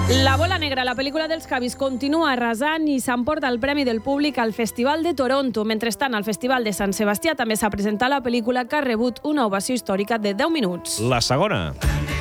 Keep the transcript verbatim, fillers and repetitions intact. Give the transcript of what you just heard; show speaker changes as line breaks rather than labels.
La bola negra, la pel·lícula dels Javis, continua arrasant i s'emporta el Premi del Públic al Festival de Toronto. Mentrestant, al Festival de Sant Sebastià també s'ha presentat la pel·lícula que ha rebut una ovació històrica de deu minuts.
La segona.